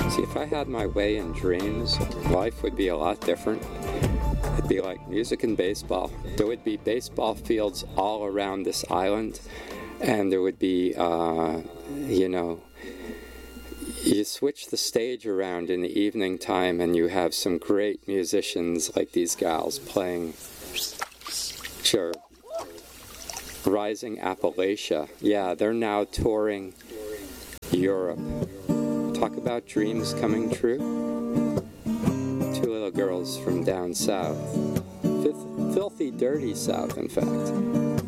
See, if I had my way in dreams, life would be a lot different. It'd be like music and baseball. There would be baseball fields all around this island, and there would be, you switch the stage around in the evening time, and you have some great musicians like these gals playing, sure, Rising Appalachia. Yeah, they're now touring Europe. Talk about dreams coming true. Two little girls from down south. Filthy, dirty south, in fact.